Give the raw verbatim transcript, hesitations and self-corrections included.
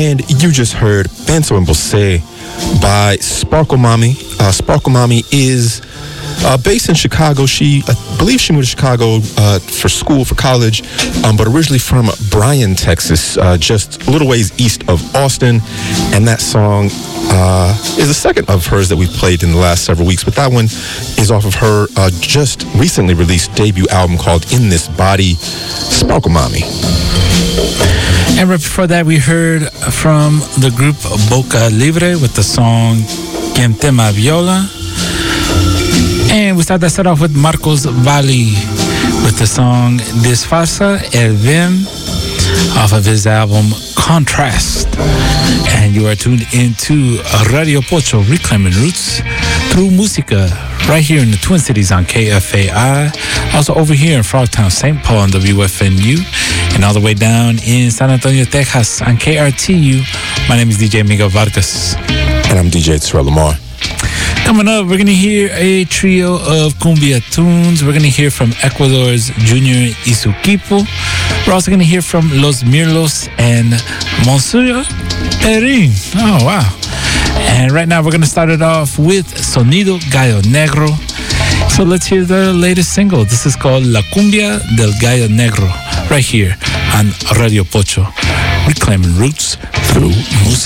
And you just heard Benzo and Bosé by Sparkle Mommy. Uh, Sparkle Mommy is uh, based in Chicago. She, I believe she moved to Chicago uh, for school, for college, um, but originally from Bryan, Texas, uh, just a little ways east of Austin. And that song uh, is the second of hers that we've played in the last several weeks, but that one is off of her uh, just recently released debut album called In This Body, Sparkle Mommy. And right before that, we heard from the group Boca Libre with the song Quien Tema Viola. And we started that set off with Marcos Valle with the song Disfarza El Bien off of his album Contrast. And you are tuned into Radio Pocho, Reclaiming Roots through Música, right here in the Twin Cities on K F A I. Also over here in Frogtown, Saint Paul on W F N U. And all the way down in San Antonio, Texas on K R T U. My name is D J Miguel Vargas. And I'm D J Terrell Lamar. Coming up, we're going to hear a trio of cumbia tunes. We're going to hear from Ecuador's Junior Isuquipo. We're also going to hear from Los Mirlos and Monsieur Perin. Oh, wow. And right now, we're going to start it off with Sonido Gallo Negro. So let's hear the latest single. This is called La Cumbia del Gallo Negro, right here on Radio Pocho, reclaiming roots through music.